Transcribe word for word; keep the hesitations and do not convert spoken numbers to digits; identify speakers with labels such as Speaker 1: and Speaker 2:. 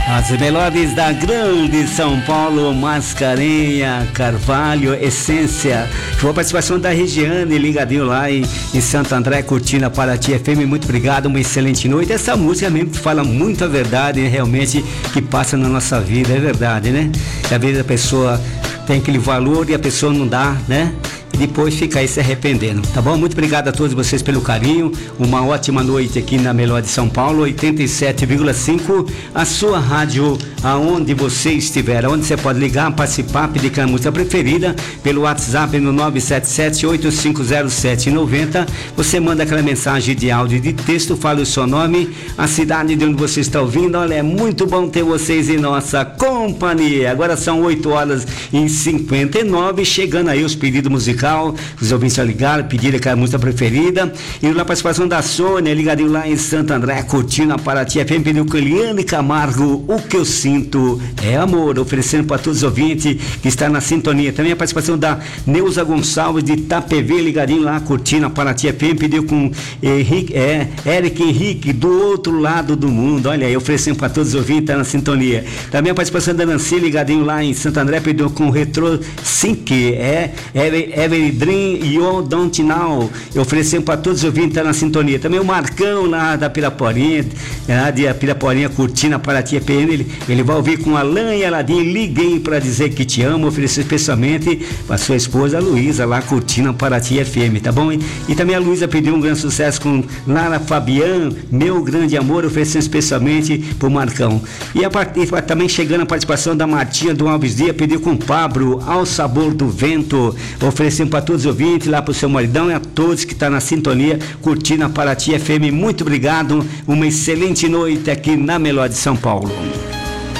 Speaker 1: As melhores da grande São Paulo, Mascarenha, Carvalho, Essência. Foi a participação da Regiane, ligadinho lá em, em Santo André, curtindo a Paraty F M. Muito obrigado, uma excelente noite. Essa música mesmo fala muito a verdade, né, realmente, que passa na nossa vida, é verdade, né? Que às vezes a pessoa tem aquele valor e a pessoa não dá, né? E depois fica aí se arrependendo, tá bom? Muito obrigado a todos vocês pelo carinho, uma ótima noite aqui na Melhor de São Paulo, oitenta e sete vírgula cinco, a sua rádio, aonde você estiver, onde você pode ligar, participar, pedir a música preferida, pelo WhatsApp no nove sete sete, oito cinco zero sete, nove zero, você manda aquela mensagem de áudio e de texto, fala o seu nome, a cidade de onde você está ouvindo. Olha, é muito bom ter vocês em nossa companhia. Agora são oito horas e cinquenta e nove, chegando aí os pedidos musicais, os ouvintes ligaram, pediram aquela música preferida, e na participação da Sônia, ligadinho lá em Santo André, curtindo a Paraty F M, pediu com Eliane Camargo, O Que Eu Sinto É Amor, oferecendo para todos os ouvintes que estão na sintonia. Também a participação da Neuza Gonçalves de Itapevê, ligadinho lá, curtindo a Paraty F M, pediu com Henrique, é, Eric Henrique, do outro lado do mundo. Olha aí, oferecendo para todos os ouvintes que estão na sintonia. Também a participação da Nancy, ligadinho lá em Santo André, pediu com Retro Sync, é, é, Every Dream You Don't Know, oferecendo para todos os ouvintes que estão na sintonia. Também o Marcão lá da Piraporinha, lá de Piraporinha, curtindo a Paraty F M, ele, ele vai ouvir com Alain e Aladim, liguei para dizer que te amo, oferecer especialmente para sua esposa Luísa, lá curtindo a Paraty F M, tá bom? E, e também a Luísa pediu um grande sucesso com Lara Fabian, Meu Grande Amor, oferecendo especialmente para o Marcão. E, a, e também chegando a participação da Martinha do Alves Dias, pediu com Pablo, Ao Sabor do Vento, oferecendo para todos os ouvintes, lá para o seu maridão e a todos que estão tá na sintonia, curtindo a Paraty F M. Muito obrigado, uma excelente noite aqui na Melhor de São Paulo.